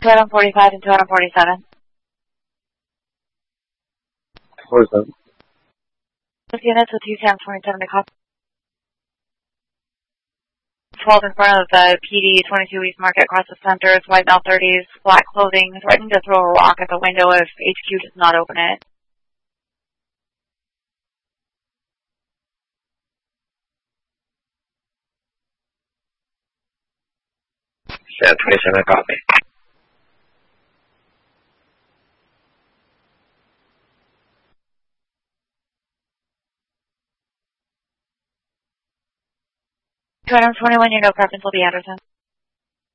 245 and 247. 47. Both units with UTM 27 to copy. 12 in front of the PD 22 East Market across the center. It's white male 30s, black clothing, threatening to throw a rock at the window if HQ does not open it. Yeah, 27, copy. Item 21, your no preference will be Anderson.